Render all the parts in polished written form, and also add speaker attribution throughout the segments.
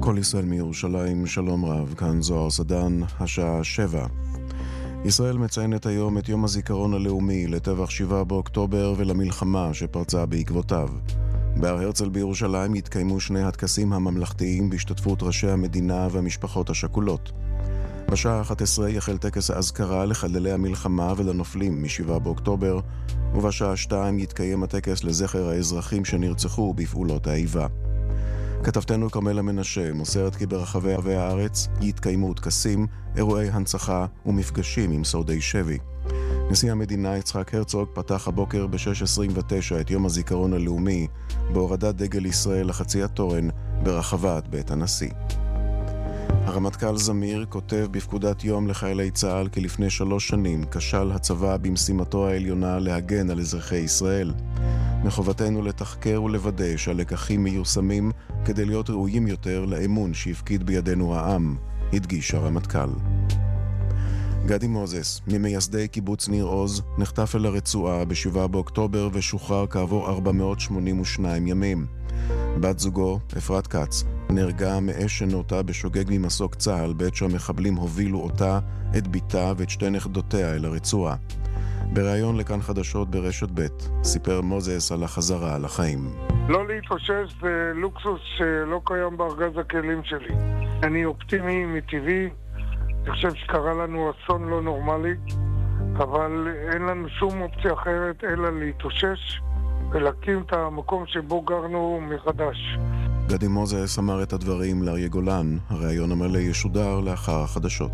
Speaker 1: כל ישראל מירושלים, שלום רב, כאן זוהר סדן, השעה 7. ישראל מציינת היום את יום הזיכרון הלאומי לטבח 7 באוקטובר ולמלחמה שפרצה בעקבותיו. בהר הרצל בירושלים התקיימו שני הטקסים הממלכתיים בהשתתפות ראשי המדינה והמשפחות השכולות. בשעה 11 יחל טקס האזכרה לחללי המלחמה ולנופלים מ-7 באוקטובר, ובשעה 2 יתקיים הטקס לזכר האזרחים שנרצחו בפעולות האיבה. כתבתנו כרמלה מנשה מוסרת כי ברחבי הארץ יתקיימו טקסים, אירועי הנצחה ומפגשים עם שורדי שבי. נשיא המדינה יצחק הרצוג פתח הבוקר ב-6:29 את יום הזיכרון הלאומי בהורדת דגל ישראל לחצי התורן ברחבת בית הנשיא. הרמטכ"ל זמיר כותב בפקודת יום לחיילי צה"ל כי לפני 3 שנים כשל הצבא במשימתו העליונה להגן על אזרחי ישראל. מחובתנו לתחקר ולוודא שהלקחים מיושמים כדי להיות ראויים יותר לאמון שהפקיד בידינו העם, הדגיש הרמטכ"ל. גדי מוזס, ממייסדי קיבוץ ניר עוז, נחטף אל הרצועה ב-7 באוקטובר ושוחרר כעבור 482 ימים. בת זוגו, אפרת כץ, נהרגה מאש שנורתה בשוגג ממסוק צה"ל בעת שהמחבלים הובילו אותה, את ביתה ואת 2 נכדותיה אל הרצועה. בריאיון לכאן חדשות ברשת ב' סיפר מוזס על החזרה על החיים.
Speaker 2: לא להתאושש זה לוקסוס שלא קיים בארגז הכלים שלי. אני אופטימי מטבעי, אני חושב שקרה לנו אסון לא נורמלי, אבל אין לנו שום אופציה אחרת אלא להתאושש ולהקים את המקום שבו גרנו מחדש.
Speaker 1: גדי מוזס אמר את הדברים לאריה גולן. הריאיון המלא ישודר לאחר החדשות.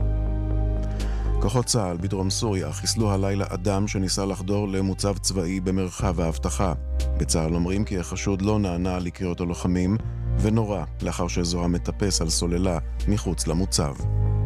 Speaker 1: כוחות צה"ל בדרום סוריה חיסלו הלילה אדם שניסה לחדור למוצב צבאי במרחב האבטחה. בצה"ל אומרים כי החשוד לא נענה לקריאות הלוחמים ונורא לאחר שזוהה מטפס על סוללה מחוץ למוצב.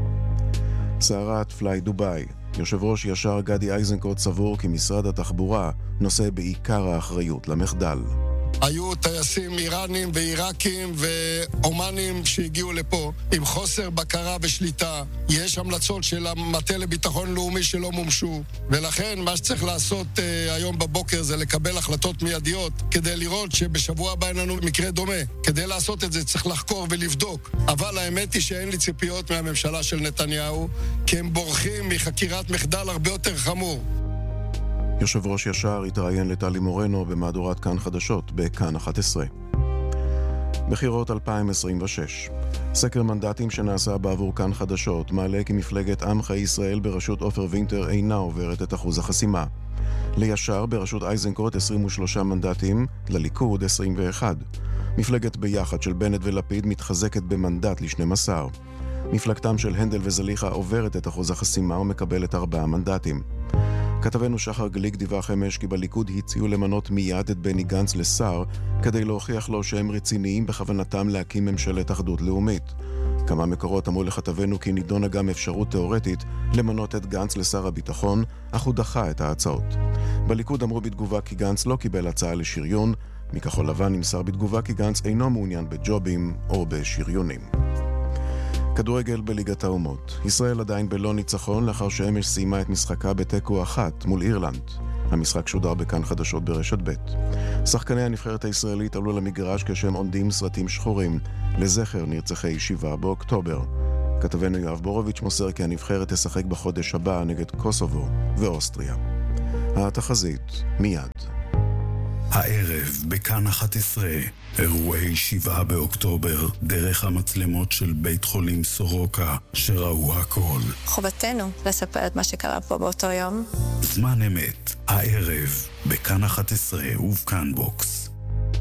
Speaker 1: סערת פליי דוביי. יושב ראש ישר גדי איזנקוט סבור כי משרד התחבורה נושא בעיקר האחריות למחדל.
Speaker 3: היו טייסים איראנים ועיראקים ואומנים שהגיעו לפה עם חוסר בקרה ושליטה. יש המלצות של המטה לביטחון לאומי שלא מומשו, ולכן מה שצריך לעשות היום בבוקר זה לקבל החלטות מיידיות כדי לראות שבשבוע הבא אין לנו מקרה דומה. כדי לעשות את זה צריך לחקור ולבדוק, אבל האמת היא שאין לי ציפיות מהממשלה של נתניהו, כי הם בורחים מחקירת מחדל הרבה יותר חמור.
Speaker 1: יושב ראש ישר התראיין לטלי מורנו במהדורת כאן חדשות בכאן 11. בחירות 2026. סקר מנדטים שנעשה בעבור כאן חדשות מעלה כי מפלגת עמך ישראל בראשות עופר וינטר אינה עוברת את אחוז החסימה. לישר בראשות איזנקוט 23 מנדטים, לליכוד 21. מפלגת ביחד של בנט ולפיד מתחזקת במנדט ל-12. מפלגתם של הנדל וזליחה עוברת את אחוז החסימה ומקבלת 4 מנדטים. כתבנו שחר גליק דיווח אמש כי בליכוד הציעו למנות מיד את בני גנץ לשר כדי להוכיח לו שהם רציניים בכוונתם להקים ממשלת אחדות לאומית. כמה מקורות אמרו לכתבנו כי נידונה גם אפשרות תיאורטית למנות את גנץ לשר הביטחון, אך הוא דחה את ההצעות. בליכוד אמרו בתגובה כי גנץ לא קיבל הצעה לשריון, מכחול לבן נמסר בתגובה כי גנץ אינו מעוניין בג'ובים או בשריונים. כדורגל בליגת האומות. ישראל עדיין בלא ניצחון לאחר שאמש סיימה את משחקה בתיקו 1 מול אירלנד. המשחק שודר בכאן חדשות ברשת ב'. שחקני הנבחרת הישראלית עלו למגרש כשהם עונדים סרטים שחורים לזכר נרצחי 7 באוקטובר. כתבנו יואב בורוביץ' מוסר כי הנבחרת תשחק בחודש הבא נגד קוסובו ואוסטריה. התחזית מיד.
Speaker 4: הערב בכאן 11, אירועי 7 באוקטובר, דרך המצלמות של בית חולים סורוקה שראו הכל.
Speaker 5: חובתנו לספר את מה שקרה פה באותו יום.
Speaker 4: זמן אמת, הערב בכאן 11 ובכאן בוקס.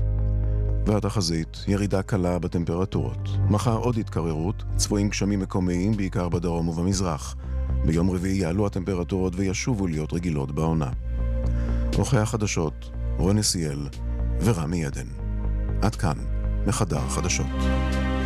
Speaker 1: והתחזית, ירידה קלה בטמפרטורות. מחר עוד התקררות, צפויים גשמים מקומיים בעיקר בדרום ובמזרח. ביום רביעי יעלו הטמפרטורות וישובו להיות רגילות בעונה. עורכי החדשות רון נסיאל ורמי עדן. עד כאן, מחדר חדשות.